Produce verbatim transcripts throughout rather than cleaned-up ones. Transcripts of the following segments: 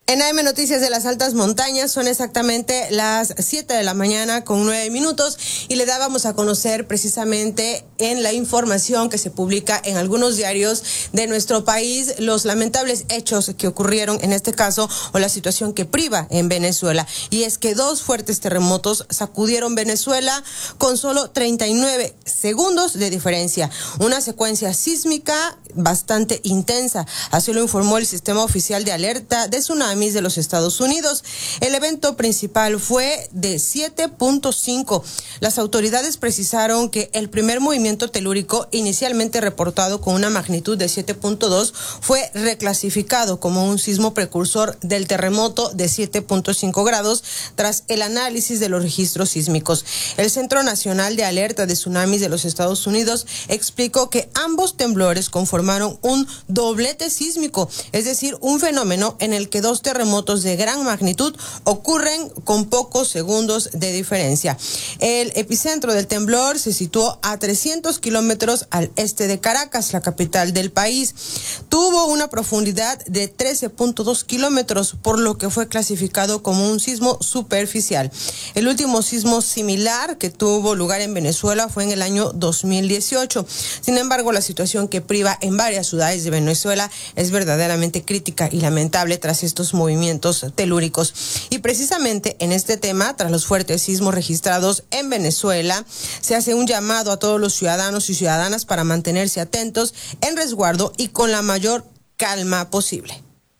En A M Noticias de las Altas Montañas son exactamente las siete de la mañana con nueve minutos y le dábamos a conocer precisamente en la información que se publica en algunos diarios de nuestro país los lamentables hechos que ocurrieron en este caso o la situación que priva en Venezuela. Y es que dos fuertes terremotos sacudieron Venezuela con solo treinta y nueve segundos de diferencia. Una secuencia sísmica bastante intensa. Así lo informó el Sistema Oficial de Alerta de Tsunami de los Estados Unidos. El evento principal fue de siete punto cinco. Las autoridades precisaron que el primer movimiento telúrico, inicialmente reportado con una magnitud de siete punto dos, fue reclasificado como un sismo precursor del terremoto de siete punto cinco grados tras el análisis de los registros sísmicos. El Centro Nacional de Alerta de Tsunamis de los Estados Unidos explicó que ambos temblores conformaron un doblete sísmico, es decir, un fenómeno en el que dos terremotos de gran magnitud ocurren con pocos segundos de diferencia. El epicentro del temblor se situó a trescientos kilómetros al este de Caracas, la capital del país. Tuvo una profundidad de trece punto dos kilómetros, por lo que fue clasificado como un sismo superficial. El último sismo similar que tuvo lugar en Venezuela fue en el año dos mil dieciocho. Sin embargo, la situación que priva en varias ciudades de Venezuela es verdaderamente crítica y lamentable tras estos movimientos telúricos. Y precisamente en este tema, tras los fuertes sismos registrados en Venezuela, se hace un llamado a todos los ciudadanos y ciudadanas para mantenerse atentos, en resguardo y con la mayor calma posible.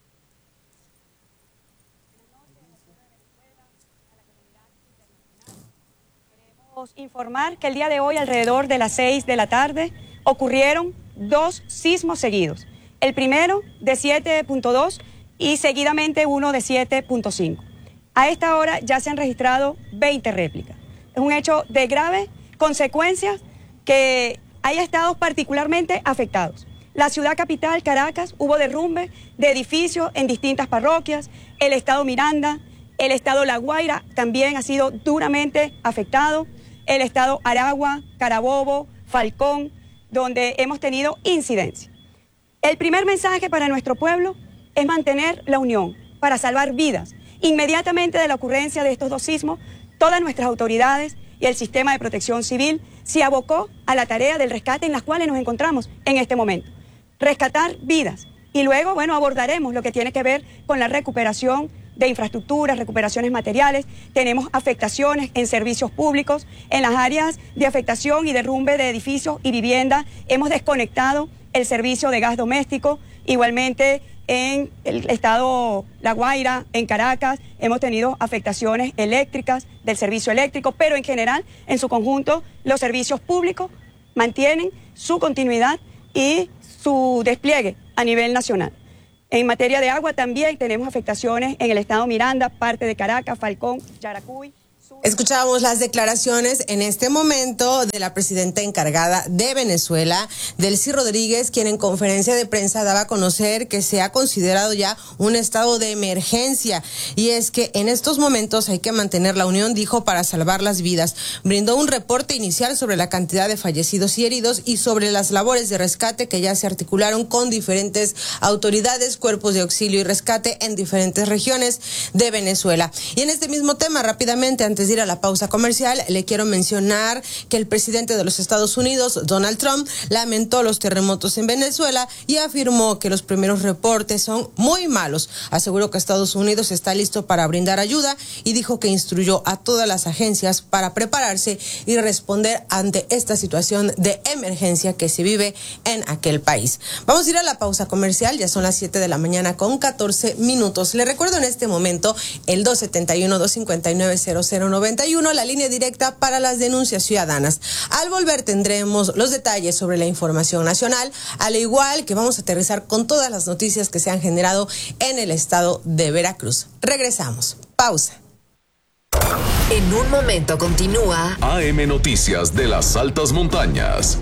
Queremos informar que el día de hoy, alrededor de las seis de la tarde, ocurrieron dos sismos seguidos. El primero de siete punto dos y seguidamente uno de siete punto cinco. A esta hora ya se han registrado veinte réplicas. Es un hecho de grave consecuencias que haya estados particularmente afectados. La ciudad capital, Caracas, hubo derrumbe de edificios en distintas parroquias. El estado Miranda, el estado La Guaira también ha sido duramente afectado. El estado Aragua, Carabobo, Falcón, donde hemos tenido incidencia. El primer mensaje para nuestro pueblo es mantener la unión para salvar vidas. Inmediatamente de la ocurrencia de estos dos sismos, todas nuestras autoridades y el sistema de protección civil se abocó a la tarea del rescate en las cuales nos encontramos en este momento. Rescatar vidas y luego, bueno, abordaremos lo que tiene que ver con la recuperación de infraestructuras, recuperaciones materiales. Tenemos afectaciones en servicios públicos, en las áreas de afectación y derrumbe de edificios y viviendas. Hemos desconectado el servicio de gas doméstico, igualmente en el estado La Guaira, en Caracas, hemos tenido afectaciones eléctricas del servicio eléctrico, pero en general, en su conjunto, los servicios públicos mantienen su continuidad y su despliegue a nivel nacional. En materia de agua también tenemos afectaciones en el estado Miranda, parte de Caracas, Falcón, Yaracuy. Escuchamos las declaraciones en este momento de la presidenta encargada de Venezuela, Delcy Rodríguez, quien en conferencia de prensa daba a conocer que se ha considerado ya un estado de emergencia. Y es que en estos momentos hay que mantener la unión, dijo, para salvar las vidas. Brindó un reporte inicial sobre la cantidad de fallecidos y heridos y sobre las labores de rescate que ya se articularon con diferentes autoridades, cuerpos de auxilio y rescate en diferentes regiones de Venezuela. Y en este mismo tema, rápidamente, antes de ir a la pausa comercial, le quiero mencionar que el presidente de los Estados Unidos, Donald Trump, lamentó los terremotos en Venezuela y afirmó que los primeros reportes son muy malos. Aseguró que Estados Unidos está listo para brindar ayuda y dijo que instruyó a todas las agencias para prepararse y responder ante esta situación de emergencia que se vive en aquel país. Vamos a ir a la pausa comercial, ya son las siete de la mañana con catorce minutos. Le recuerdo en este momento el dos siete uno, dos cinco nueve, cero cero noventa y uno, la línea directa para las denuncias ciudadanas. Al volver tendremos los detalles sobre la información nacional, al igual que vamos a aterrizar con todas las noticias que se han generado en el estado de Veracruz. Regresamos. Pausa. En un momento continúa A M Noticias de las Altas Montañas.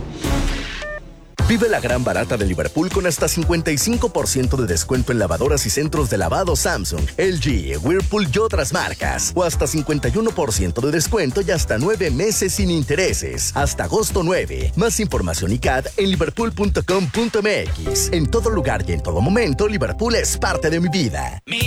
Vive la gran barata de Liverpool con hasta cincuenta y cinco por ciento de descuento en lavadoras y centros de lavado Samsung, L G, Whirlpool y otras marcas. O hasta cincuenta y uno por ciento de descuento y hasta nueve meses sin intereses. Hasta agosto nueve. Más información y C A D en liverpool punto com punto m x. En todo lugar y en todo momento, Liverpool es parte de mi vida.